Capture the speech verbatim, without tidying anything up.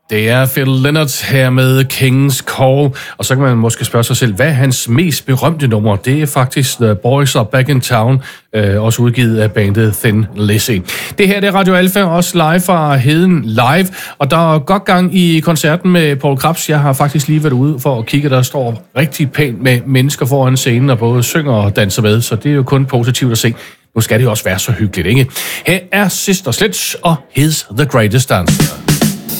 Det er Phil Lynott her med King's Call, og så kan man måske spørge sig selv, hvad er hans mest berømte nummer? Det er faktisk The Boys Are Back in Town, øh, også udgivet af bandet Thin Lizzy. Det her det er Radio Alpha, også live fra Heden Live, og der er godt gang i koncerten med Poul Krebs. Jeg har faktisk lige været ude for at kigge, der står rigtig pænt med mennesker foran scenen, og både synger og danser med, så det er jo kun positivt at se. Nu skal det jo også være så hyggeligt, ikke? Her er Sister Sledge og He's the Greatest Dancer.